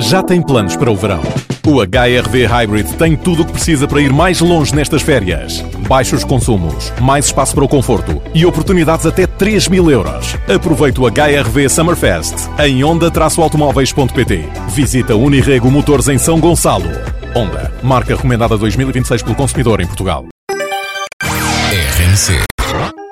já tem planos para o verão. O HR-V Hybrid tem tudo o que precisa para ir mais longe nestas férias. Baixos consumos, mais espaço para o conforto e oportunidades até 3.000 euros. Aproveite o HR-V Summerfest em onda-automóveis.pt. Visita Unirrego Motores em São Gonçalo. Honda, marca recomendada 2026 pelo consumidor em Portugal. RMC.